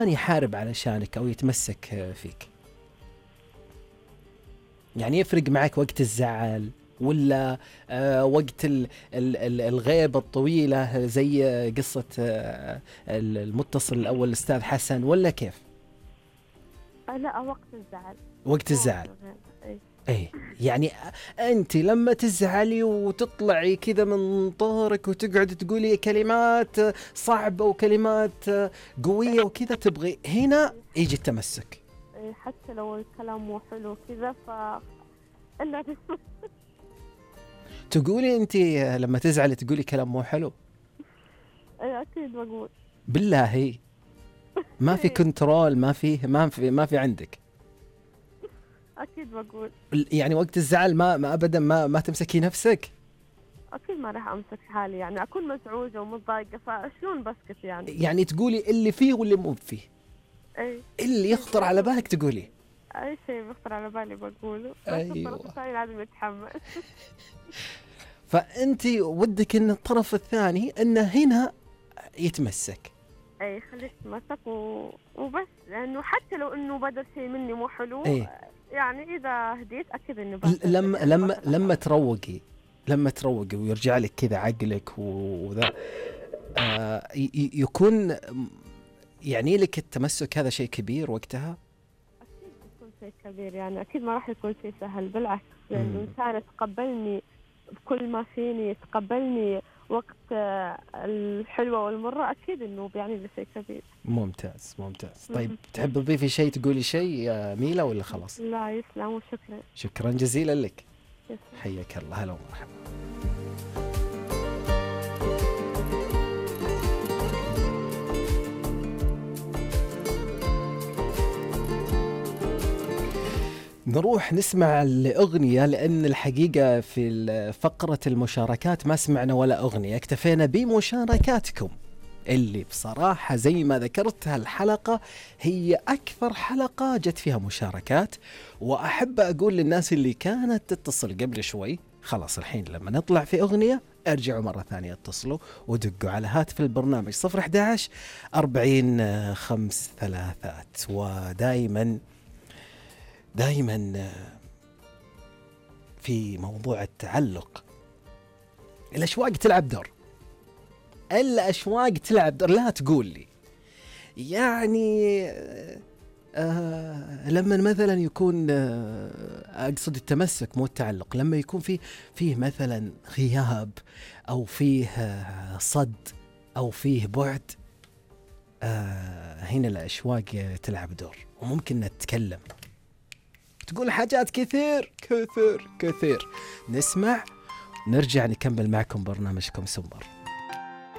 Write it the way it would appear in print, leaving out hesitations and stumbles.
يحارب علشانك أو يتمسك فيك؟ يعني يفرق معك وقت الزعل ولا وقت الغيبة الطويلة زي قصة المتصل الأول الأستاذ حسن، ولا كيف؟ لا، وقت الزعل. وقت مو وقت الزعل. الغياب. أي. ايه يعني انت لما تزعلي وتطلعي كذا من طارك وتقعد تقولي كلمات صعبة وكلمات قوية وكذا، تبغي هنا يجي التمسك. حتى لو الكلام مو حلو كذا إلا تقولي انت لما تزعلي تقولي كلام مو حلو؟ أكيد بقول. بالله ما في كنترول، ما في عندك؟ أكيد بقول. يعني وقت الزعل ما ابدا ما تمسكي نفسك؟ أكيد ما راح أمسك حالي، يعني أكون مزعوجة ومتضايقة، فشلون بسكت يعني؟ يعني تقولي اللي فيه واللي مو فيه، أي. اللي يخطر على بالك تقولي. أي شيء بيخطر على بالي بقوله، بس الطرف ايوه. الثاني لازم يتحمل. فأنت ودك إن الطرف الثاني إنه هنا يتمسك. أي خليك تمسك وبس، لأنه حتى لو إنه بدل شيء مني مو حلو، إيه. يعني إذا هديت أكيد إنه لما يعني لما لما تروقي لما تروقي ويرجع لك كذا عقلك وذا يكون يعني لك التمسك هذا شيء كبير وقتها. أكيد بيكون شيء كبير، يعني أكيد ما راح يكون شيء سهل، بالعكس لأنه إنسان يتقبلني بكل ما فيني، يتقبلني وقت الحلوة والمرة، أكيد إنه بيعني لي شيء كبير. ممتاز ممتاز. طيب تحب تضيفي شيء، تقولي شيء يا ميلا ولا خلاص؟ لا يسلم وشكرا. شكرا جزيلا لك. يسلم. حياك الله. هلا ومرحبا. نروح نسمع الأغنية، لأن الحقيقة في فقرة المشاركات ما سمعنا ولا أغنية، اكتفينا بمشاركاتكم اللي بصراحة زي ما ذكرت هالحلقة هي أكثر حلقة جت فيها مشاركات. وأحب أقول للناس اللي كانت تتصل قبل شوي، خلاص الحين لما نطلع في أغنية ارجعوا مرة ثانية اتصلوا ودقوا على هاتف البرنامج 011 40 5 3. ودائما في موضوع التعلق الأشواق تلعب دور. لا تقول لي يعني لما مثلا يكون أقصد التمسك مو التعلق، لما يكون فيه مثلا غياب أو فيه صد أو فيه بعد، هنا الأشواق تلعب دور، وممكن نتكلم تقول حاجات كثير. نسمع، نرجع نكمل معكم برنامجكم سمر.